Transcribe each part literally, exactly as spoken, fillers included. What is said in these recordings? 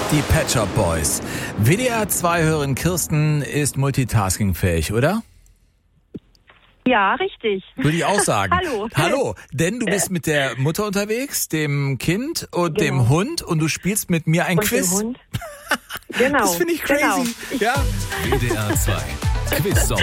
Die Pet Shop Boys. W D R zwei-Hörerin Kirsten ist multitaskingfähig, oder? Ja, richtig. Würde ich auch sagen. Hallo. Hallo, denn du bist mit der Mutter unterwegs, dem Kind und Genau. dem Hund und du spielst mit mir ein Und Quiz. dem Hund. Genau. Das finde ich crazy. Genau. Ja. W D R zwei Quiz-Sommer.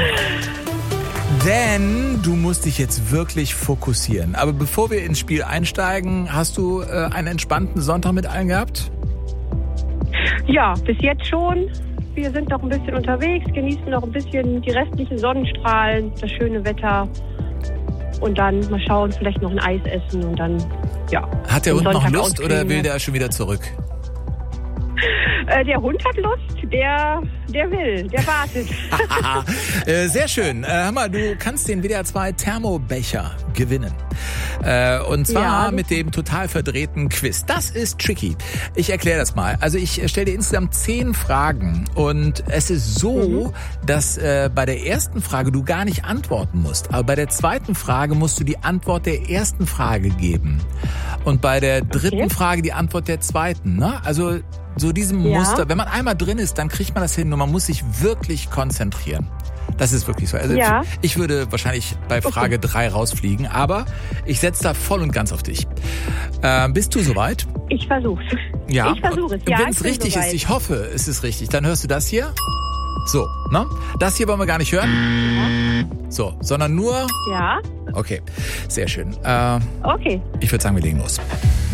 Denn du musst dich jetzt wirklich fokussieren. Aber bevor wir ins Spiel einsteigen, hast du äh, einen entspannten Sonntag mit allen gehabt? Ja, bis jetzt schon. Wir sind noch ein bisschen unterwegs, genießen noch ein bisschen die restlichen Sonnenstrahlen, das schöne Wetter. Und dann mal schauen, vielleicht noch ein Eis essen und dann, ja. Hat der den Hund noch Sonntag Lust oder ausklingen. will der schon wieder zurück? Äh, der Hund hat Lust, der, der will, der wartet. äh, sehr schön. Äh, hör mal, du kannst den W D R zwei Thermobecher gewinnen. Äh, und zwar Ja. mit dem total verdrehten Quiz. Das ist tricky. Ich erkläre das mal. Also ich stelle dir insgesamt zehn Fragen und es ist so, mhm. dass äh, bei der ersten Frage du gar nicht antworten musst. Aber bei der zweiten Frage musst du die Antwort der ersten Frage geben. Und bei der dritten Okay. Frage die Antwort der zweiten. Ne? Also so diesem Ja. Muster. Wenn man einmal drin ist, dann kriegt man das hin und man muss sich wirklich konzentrieren. Das ist wirklich so. Also Ja. ich würde wahrscheinlich bei Frage drei rausfliegen, aber ich setze da voll und ganz auf dich. Äh, bist du soweit? Ich versuch's. Ja. Ich versuche es. Und Ja, wenn ich es bin richtig soweit. ist, ich hoffe, es ist richtig, dann hörst du das hier. So, ne? Das hier wollen wir gar nicht hören. So, sondern nur... Ja, Okay, sehr schön. Äh, okay. ich würde sagen, wir legen los.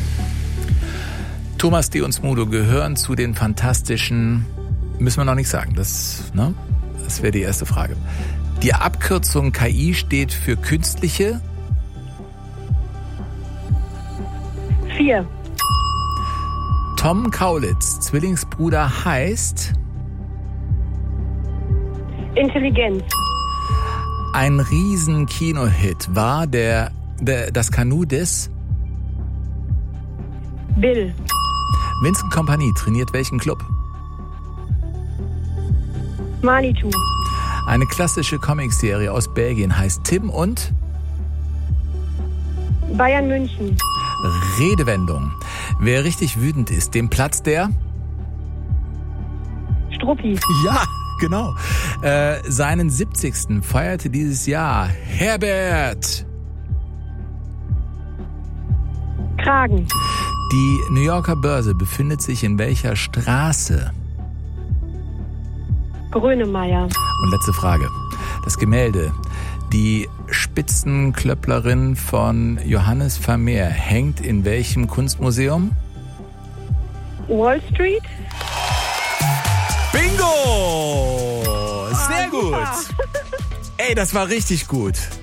Thomas D. und Smudo gehören zu den fantastischen... Müssen wir noch nicht sagen, das, ne? Das wäre die erste Frage. Die Abkürzung K I steht für künstliche... Vier. Tom Kaulitz, Zwillingsbruder, heißt... Intelligenz. Ein riesen Kinohit war der, der das Kanu des... Bill. Vincent Kompany trainiert welchen Club? Manitou. Eine klassische Comicserie aus Belgien heißt Tim und... Bayern München. Redewendung. Wer richtig wütend ist, dem Platz der... Struppi. Ja, genau. Äh, seinen siebzigsten feierte dieses Jahr Herbert. Kragen. Die New Yorker Börse befindet sich in welcher Straße? Grönemeyer. Und letzte Frage. Das Gemälde. Die Spitzenklöpplerin von Johannes Vermeer hängt in welchem Kunstmuseum? Wall Street. Bingo! Sehr gut. Super. Ey, das war richtig gut.